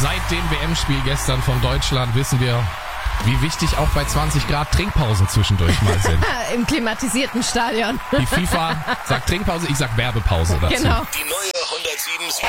seit dem WM-Spiel gestern von Deutschland wissen wir, wie wichtig auch bei 20 Grad Trinkpausen zwischendurch mal sind. Im klimatisierten Stadion. Die FIFA sagt Trinkpause, ich sag Werbepause dazu. Genau. Die neue 107